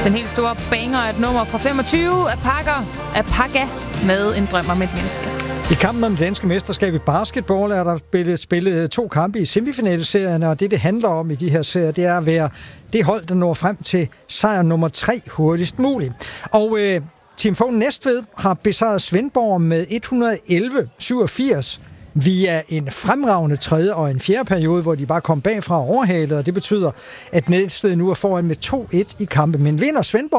Den helt store banger er et nummer fra 25 af Paga med En drøm om et menneske. I kampen om det danske mesterskab i basketball er der spillet 2 kampe i semifinaleserierne, og det handler om i de her serier, det er at være det hold, der når frem til sejr nummer 3 hurtigst muligt. Og Team Fogn Næstved har besejret Svendborg med 111-87 via en fremragende 3. og en 4. periode, hvor de bare kom bagfra og overhalede, og det betyder, at Næstved nu er foran med 2-1 i kampen. Men vinder Svendborg